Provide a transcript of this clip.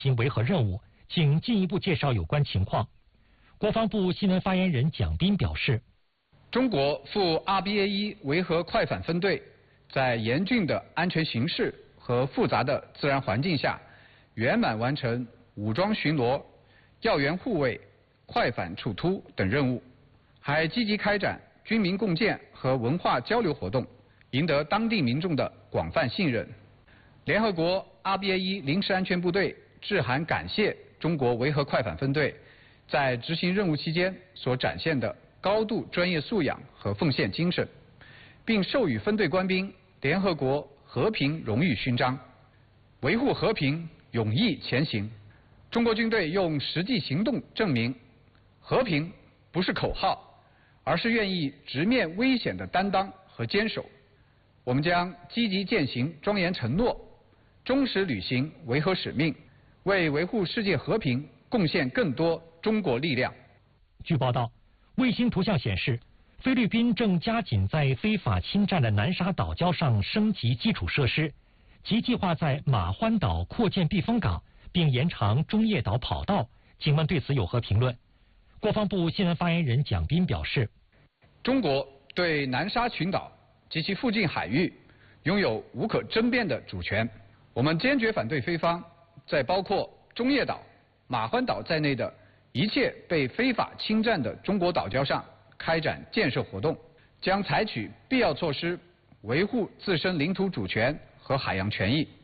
行维和任务，请进一步介绍有关情况。国防部新闻发言人蒋斌表示， 中国赴 RBA-1 维和快反分队在严峻的安全形势和复杂的自然环境下，圆满完成武装巡逻、要员护卫、快反处突等任务，还积极开展军民共建和文化交流活动，赢得当地民众的广泛信任。联合国 RBA-1 临时安全部队致函感谢中国维和快反分队在执行任务期间所展现的高度专业素养和奉献精神，并授予分队官兵联合国和平荣誉勋章。维护和平，勇毅前行。中国军队用实际行动证明，和平不是口号，而是愿意直面危险的担当和坚守。我们将积极践行庄严承诺，忠实履行维和使命，为维护世界和平贡献更多中国力量。 据报道，卫星图像显示，菲律宾正加紧在非法侵占的南沙岛礁上升级基础设施，即计划在马欢岛扩建避风港，并延长中业岛跑道。请问对此有何评论？国防部新闻发言人蒋斌表示， 中国对南沙群岛及其附近海域拥有无可争辩的主权，我们坚决反对菲方在包括中业岛、马欢岛在内的一切被非法侵占的中国岛礁上开展建设活动，将采取必要措施维护自身领土主权和海洋权益。